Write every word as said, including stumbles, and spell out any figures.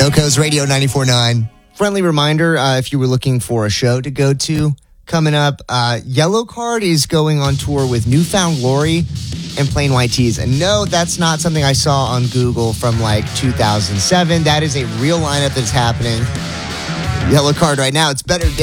Coco's Radio ninety-four point nine. Friendly reminder, uh, if you were looking for a show to go to, coming up, uh, Yellowcard is going on tour with Newfound Glory and Plain White Tees. And no, that's not something I saw on Google from like two thousand seven. That is a real lineup that's happening. Yellowcard right now. It's Better Days.